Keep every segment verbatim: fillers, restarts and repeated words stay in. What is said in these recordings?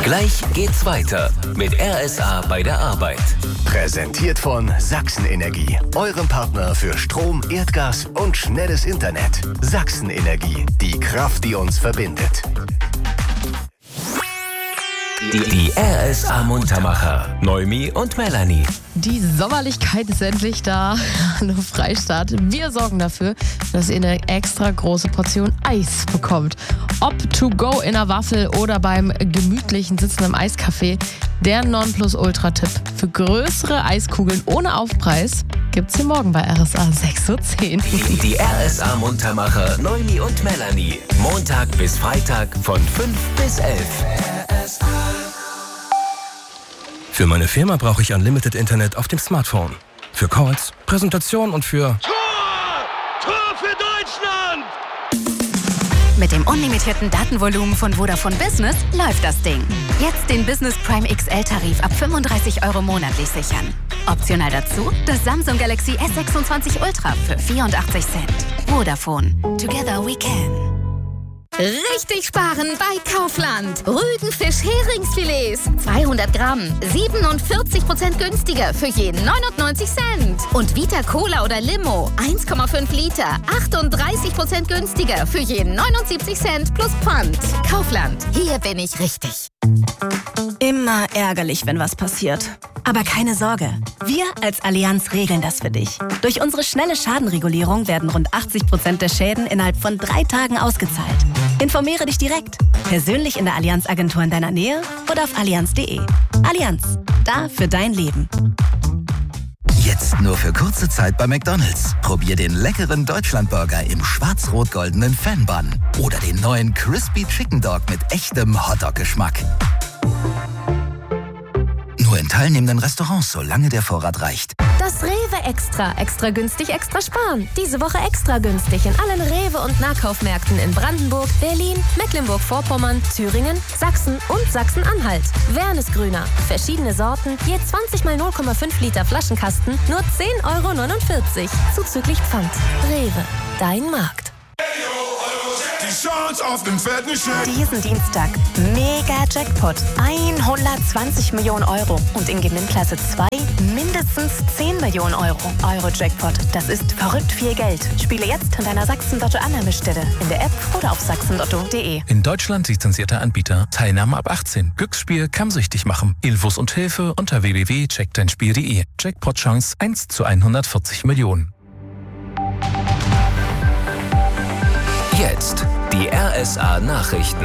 Gleich geht's weiter mit R S A bei der Arbeit. Präsentiert von Sachsen Energie, eurem Partner für Strom, Erdgas und schnelles Internet. Sachsen Energie, die Kraft, die uns verbindet. Die, die R S A-Muntermacher, Noemi und Melanie. Die Sommerlichkeit ist endlich da. Hallo Freistaat. Wir sorgen dafür, dass ihr eine extra große Portion Eis bekommt. Ob to go in einer Waffel oder beim gemütlichen Sitzen im Eiscafé, der Nonplusultra-Tipp für größere Eiskugeln ohne Aufpreis gibt's hier morgen bei R S A sechs Uhr zehn. Die, die R S A-Muntermacher, Noemi und Melanie. Montag bis Freitag von fünf bis elf. Für meine Firma brauche ich Unlimited Internet auf dem Smartphone. Für Calls, Präsentationen und für... Tor! Tor für Deutschland! Mit dem unlimitierten Datenvolumen von Vodafone Business läuft das Ding. Jetzt den Business Prime X L-Tarif ab fünfunddreißig Euro monatlich sichern. Optional dazu das Samsung Galaxy S sechsundzwanzig Ultra für vierundachtzig Cent. Vodafone. Together we can. Richtig sparen bei Kaufland. Rügenfisch-Heringsfilets. zweihundert Gramm. siebenundvierzig Prozent günstiger für jeden neunundneunzig Cent. Und Vita Cola oder Limo. eins Komma fünf Liter. achtunddreißig Prozent günstiger für jeden neunundsiebzig Cent plus Pfand. Kaufland. Hier bin ich richtig. Immer ärgerlich, wenn was passiert. Aber keine Sorge. Wir als Allianz regeln das für dich. Durch unsere schnelle Schadenregulierung werden rund achtzig Prozent der Schäden innerhalb von drei Tagen ausgezahlt. Informiere dich direkt. Persönlich in der Allianz-Agentur in deiner Nähe oder auf allianz punkt de. Allianz. Da für dein Leben. Jetzt nur für kurze Zeit bei McDonald's. Probier den leckeren Deutschlandburger im schwarz-rot-goldenen Fan-Bun. Oder den neuen Crispy Chicken Dog mit echtem Hotdog-Geschmack. Nur in teilnehmenden Restaurants, solange der Vorrat reicht. Das Rewe Extra. Extra günstig, extra sparen. Diese Woche extra günstig in allen Rewe- und Nahkaufmärkten in Brandenburg, Berlin, Mecklenburg-Vorpommern, Thüringen, Sachsen und Sachsen-Anhalt. Wernesgrüner. Verschiedene Sorten, je zwanzig mal null Komma fünf Liter Flaschenkasten, nur zehn Euro neunundvierzig. Zuzüglich Pfand. Rewe. Dein Markt. Diesen Dienstag mega Jackpot. hundertzwanzig Millionen Euro. Und in Gewinnklasse zwei mindestens zehn Millionen Euro. Euro-Jackpot. Das ist verrückt viel Geld. Spiele jetzt an deiner Sachsen-Lotto-Annahmestelle. In der App oder auf sachsen lotto punkt de. In Deutschland lizenzierter Anbieter. Teilnahme ab achtzehn. Glücksspiel kann süchtig machen. Infos und Hilfe unter w w w punkt check dein spiel punkt de. Jackpot-Chance eins zu hundertvierzig Millionen. Jetzt die R S A-Nachrichten.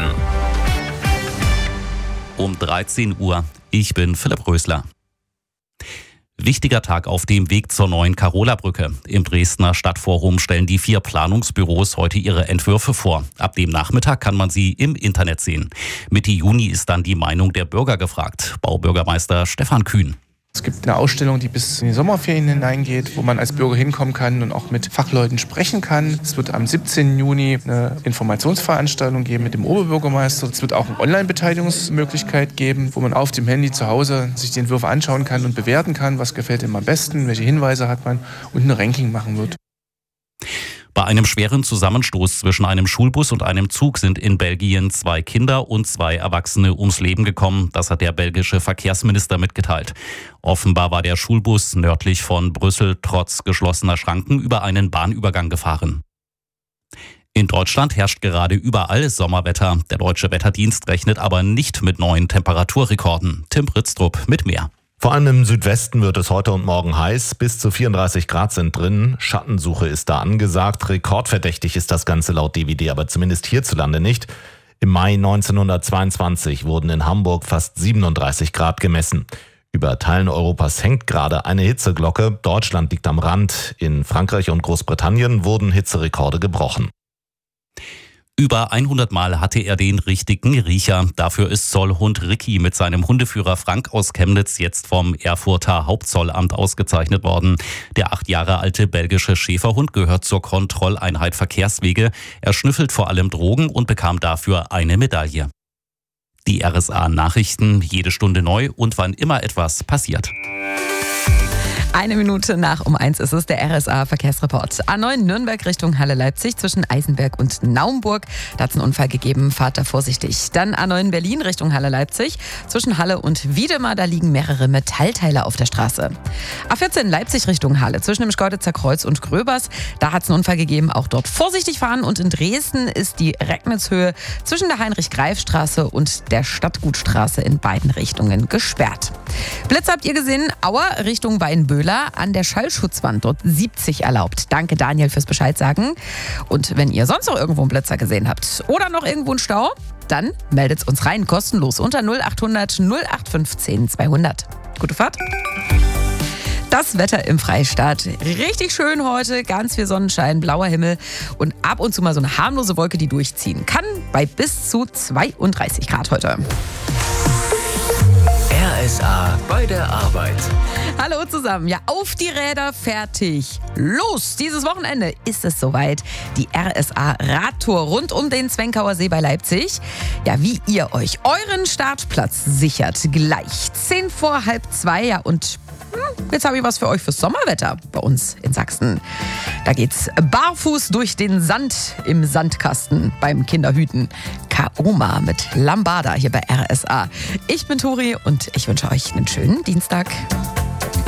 Um dreizehn Uhr. Ich bin Philipp Rösler. Wichtiger Tag auf dem Weg zur neuen Karola-Brücke. Im Dresdner Stadtforum stellen die vier Planungsbüros heute ihre Entwürfe vor. Ab dem Nachmittag kann man sie im Internet sehen. Mitte Juni ist dann die Meinung der Bürger gefragt. Baubürgermeister Stefan Kühn. Es gibt eine Ausstellung, die bis in die Sommerferien hineingeht, wo man als Bürger hinkommen kann und auch mit Fachleuten sprechen kann. Es wird am siebzehnten Juni eine Informationsveranstaltung geben mit dem Oberbürgermeister. Es wird auch eine Online-Beteiligungsmöglichkeit geben, wo man auf dem Handy zu Hause sich die Entwürfe anschauen kann und bewerten kann, was gefällt ihm am besten, welche Hinweise hat man und ein Ranking machen wird. Bei einem schweren Zusammenstoß zwischen einem Schulbus und einem Zug sind in Belgien zwei Kinder und zwei Erwachsene ums Leben gekommen. Das hat der belgische Verkehrsminister mitgeteilt. Offenbar war der Schulbus nördlich von Brüssel trotz geschlossener Schranken über einen Bahnübergang gefahren. In Deutschland herrscht gerade überall Sommerwetter. Der Deutsche Wetterdienst rechnet aber nicht mit neuen Temperaturrekorden. Tim Pritztrup mit mehr. Vor allem im Südwesten wird es heute und morgen heiß. Bis zu vierunddreißig Grad sind drin. Schattensuche ist da angesagt. Rekordverdächtig ist das Ganze laut D W D, aber zumindest hierzulande nicht. Im Mai neunzehnhundertzweiundzwanzig wurden in Hamburg fast siebenunddreißig Grad gemessen. Über Teilen Europas hängt gerade eine Hitzeglocke. Deutschland liegt am Rand. In Frankreich und Großbritannien wurden Hitzerekorde gebrochen. Über hundert Mal hatte er den richtigen Riecher. Dafür ist Zollhund Ricky mit seinem Hundeführer Frank aus Chemnitz jetzt vom Erfurter Hauptzollamt ausgezeichnet worden. Der acht Jahre alte belgische Schäferhund gehört zur Kontrolleinheit Verkehrswege. Er schnüffelt vor allem Drogen und bekam dafür eine Medaille. Die R S A-Nachrichten, jede Stunde neu und wann immer etwas passiert. Eine Minute nach um eins ist es, der R S A-Verkehrsreport. A neun Nürnberg Richtung Halle-Leipzig zwischen Eisenberg und Naumburg. Da hat es einen Unfall gegeben, fahrt da vorsichtig. Dann A neun Berlin Richtung Halle-Leipzig zwischen Halle und Wiedemar. Da liegen mehrere Metallteile auf der Straße. A vierzehn Leipzig Richtung Halle zwischen dem Schkeuditzer Kreuz und Gröbers. Da hat es einen Unfall gegeben, auch dort vorsichtig fahren. Und in Dresden ist die Recknitzhöhe zwischen der Heinrich-Greif-Straße und der Stadtgutstraße in beiden Richtungen gesperrt. Blitz habt ihr gesehen, Auer Richtung Weinböhler. An der Schallschutzwand dort siebzig erlaubt. Danke Daniel fürs Bescheid sagen. Und wenn ihr sonst noch irgendwo einen Blitzer gesehen habt oder noch irgendwo einen Stau, dann meldet uns rein, kostenlos unter null achthundert null acht fünfzehn zweihundert. Gute Fahrt. Das Wetter im Freistaat. Richtig schön heute, ganz viel Sonnenschein, blauer Himmel und ab und zu mal so eine harmlose Wolke, die durchziehen kann, bei bis zu zweiunddreißig Grad heute. R S A bei der Arbeit. Hallo zusammen. Ja, auf die Räder, fertig. Los! Dieses Wochenende ist es soweit. Die R S A Radtour rund um den Zwenkauer See bei Leipzig. Ja, wie ihr euch euren Startplatz sichert. Gleich zehn vor halb zwei. Ja, und hm, jetzt habe ich was für euch fürs Sommerwetter bei uns in Sachsen. Da geht's barfuß durch den Sand im Sandkasten beim Kinderhüten. Kaoma mit Lambada hier bei R S A. Ich bin Tori und ich wünsche euch einen schönen Dienstag.